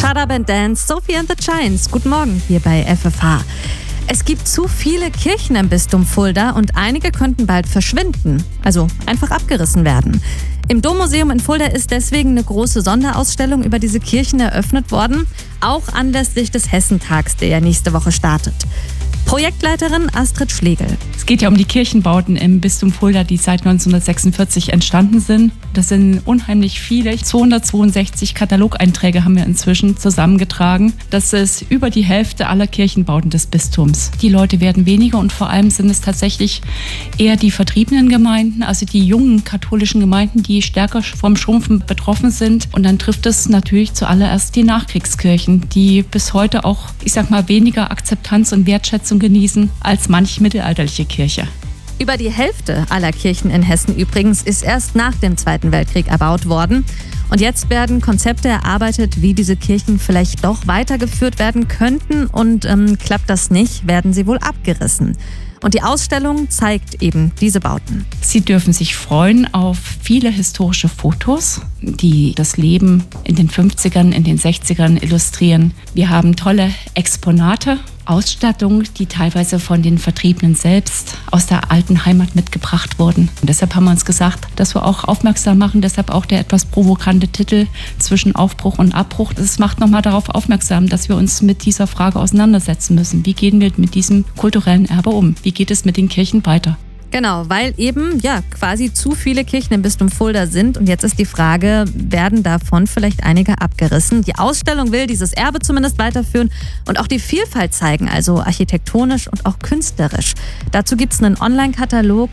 Shut Up and Dance, Sophie and the Giants. Guten Morgen hier bei FFH. Es gibt zu viele Kirchen im Bistum Fulda und einige könnten bald verschwinden, also einfach abgerissen werden. Im Dommuseum in Fulda ist deswegen eine große Sonderausstellung über diese Kirchen eröffnet worden, auch anlässlich des Hessentags, der ja nächste Woche startet. Projektleiterin Astrid Schlegel. Es geht ja um die Kirchenbauten im Bistum Fulda, die seit 1946 entstanden sind. Das sind unheimlich viele. 262 Katalogeinträge haben wir inzwischen zusammengetragen. Das ist über die Hälfte aller Kirchenbauten des Bistums. Die Leute werden weniger und vor allem sind es tatsächlich eher die vertriebenen Gemeinden, also die jungen katholischen Gemeinden, die stärker vom Schrumpfen betroffen sind. Und dann trifft es natürlich zuallererst die Nachkriegskirchen, die bis heute auch, weniger Akzeptanz und Wertschätzung genießen als manch mittelalterliche Kirche. Über die Hälfte aller Kirchen in Hessen übrigens ist erst nach dem Zweiten Weltkrieg erbaut worden. Und jetzt werden Konzepte erarbeitet, wie diese Kirchen vielleicht doch weitergeführt werden könnten. Und klappt das nicht, werden sie wohl abgerissen. Und die Ausstellung zeigt eben diese Bauten. Sie dürfen sich freuen auf viele historische Fotos, die das Leben in den 50ern, in den 60ern illustrieren. Wir haben tolle Exponate, Ausstattung, die teilweise von den Vertriebenen selbst aus der alten Heimat mitgebracht wurden. Und deshalb haben wir uns gesagt, dass wir auch aufmerksam machen, deshalb auch der etwas provokante Titel zwischen Aufbruch und Abbruch. Das macht nochmal darauf aufmerksam, dass wir uns mit dieser Frage auseinandersetzen müssen. Wie gehen wir mit diesem kulturellen Erbe um? Wie geht es mit den Kirchen weiter? Genau, weil eben quasi zu viele Kirchen im Bistum Fulda sind. Und jetzt ist die Frage, werden davon vielleicht einige abgerissen? Die Ausstellung will dieses Erbe zumindest weiterführen und auch die Vielfalt zeigen, also architektonisch und auch künstlerisch. Dazu gibt es einen Online-Katalog,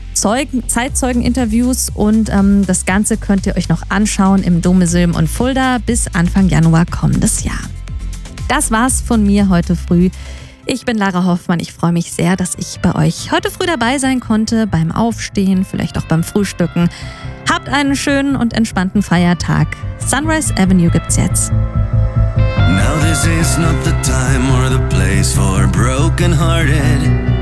Zeitzeugeninterviews und das Ganze könnt ihr euch noch anschauen im Dommuseum in Fulda bis Anfang Januar kommendes Jahr. Das war's von mir heute früh. Ich bin Lara Hoffmann. Ich freue mich sehr, dass ich bei euch heute früh dabei sein konnte, beim Aufstehen, vielleicht auch beim Frühstücken. Habt einen schönen und entspannten Feiertag. Sunrise Avenue gibt's jetzt. Now this is not the time or the place for broken-hearted.